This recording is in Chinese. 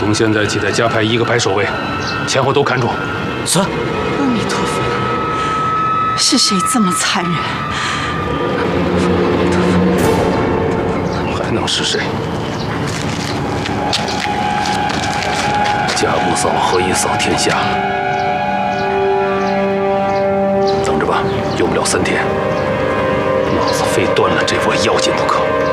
从现在起，再加派1个排守卫，前后都看住。 是。 阿弥陀佛，是谁这么残忍？ 还能是谁？家不扫，何以扫天下？等着吧，用不了3天，老子非端了这波妖精不可。